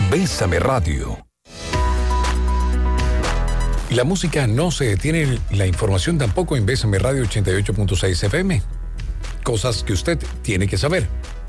Bésame Radio. La música no se detiene, la información tampoco en Bésame Radio 88.6 FM. Cosas que usted tiene que saber.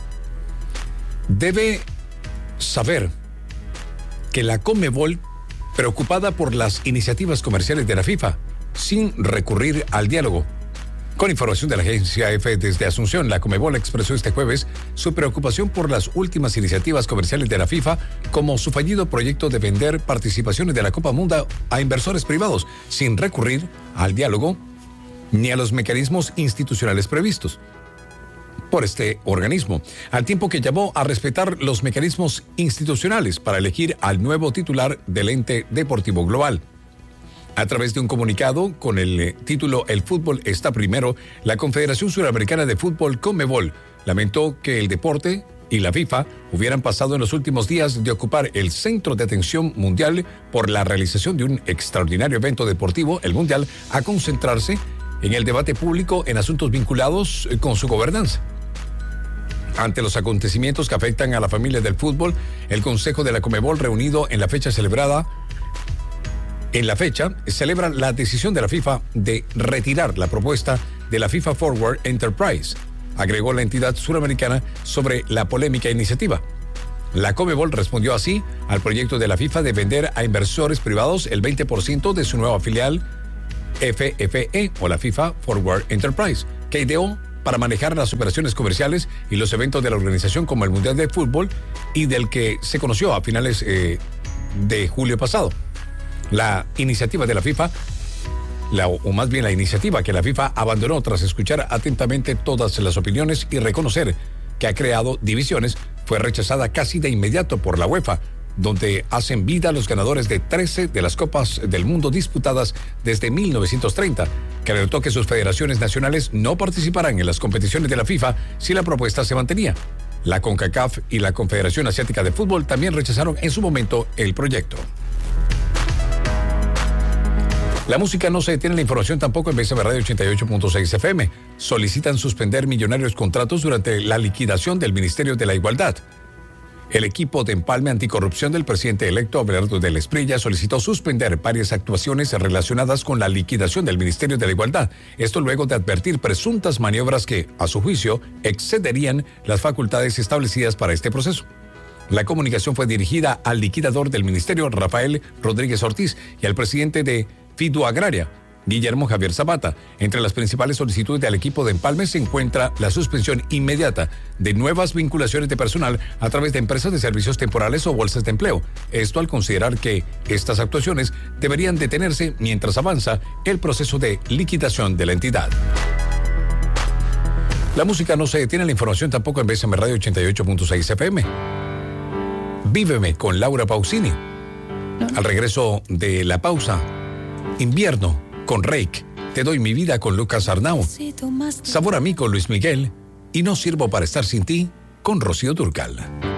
Debe saber que la Conmebol, preocupada por las iniciativas comerciales de la FIFA, sin recurrir al diálogo. Con información de la agencia EFE desde Asunción, la Conmebol expresó este jueves su preocupación por las últimas iniciativas comerciales de la FIFA, como su fallido proyecto de vender participaciones de la Copa Mundial a inversores privados, sin recurrir al diálogo ni a los mecanismos institucionales previstos por este organismo, al tiempo que llamó a respetar los mecanismos institucionales para elegir al nuevo titular del ente deportivo global. A través de un comunicado con el título El fútbol está primero, la Confederación Suramericana de Fútbol, Conmebol, lamentó que el deporte y la FIFA hubieran pasado en los últimos días de ocupar el centro de atención mundial por la realización de un extraordinario evento deportivo, el Mundial, a concentrarse en el debate público en asuntos vinculados con su gobernanza. Ante los acontecimientos que afectan a la familia del fútbol, el Consejo de la Conmebol, reunido en la fecha celebra la decisión de la FIFA de retirar la propuesta de la FIFA Forward Enterprise, agregó la entidad suramericana sobre la polémica iniciativa. La Conmebol respondió así al proyecto de la FIFA de vender a inversores privados el 20% de su nueva filial FFE o la FIFA Forward Enterprise, que ideó para manejar las operaciones comerciales y los eventos de la organización como el Mundial de Fútbol y del que se conoció a finales de julio pasado. La iniciativa de la FIFA, la iniciativa que la FIFA abandonó tras escuchar atentamente todas las opiniones y reconocer que ha creado divisiones, fue rechazada casi de inmediato por la UEFA, donde hacen vida los ganadores de 13 de las Copas del Mundo disputadas desde 1930, que alertó que sus federaciones nacionales no participarán en las competiciones de la FIFA si la propuesta se mantenía. La CONCACAF y la Confederación Asiática de Fútbol también rechazaron en su momento el proyecto. La música no se detiene, la información tampoco en BSM Radio 88.6 FM. Solicitan suspender millonarios contratos durante la liquidación del Ministerio de la Igualdad. El equipo de empalme anticorrupción del presidente electo Abelardo del Esprilla solicitó suspender varias actuaciones relacionadas con la liquidación del Ministerio de la Igualdad. Esto luego de advertir presuntas maniobras que, a su juicio, excederían las facultades establecidas para este proceso. La comunicación fue dirigida al liquidador del ministerio, Rafael Rodríguez Ortiz, y al presidente de Fidu Agraria, Guillermo Javier Zapata. Entre las principales solicitudes del equipo de empalme se encuentra la suspensión inmediata de nuevas vinculaciones de personal a través de empresas de servicios temporales o bolsas de empleo. Esto al considerar que estas actuaciones deberían detenerse mientras avanza el proceso de liquidación de la entidad. La música no se detiene, la información tampoco en BSM Radio 88.6 FM. Víveme con Laura Pausini. Al regreso de la pausa, Invierno con Reik, Te doy mi vida con Lucas Arnau, Sabor a mí con Luis Miguel y No sirvo para estar sin ti con Rocío Dúrcal.